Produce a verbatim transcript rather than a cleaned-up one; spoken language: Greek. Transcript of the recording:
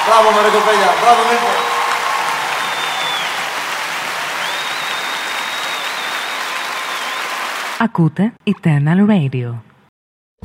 Μπράβο με ρε κοπέλια, μπράβο Νίκο. Ακούτε Eternal Radio.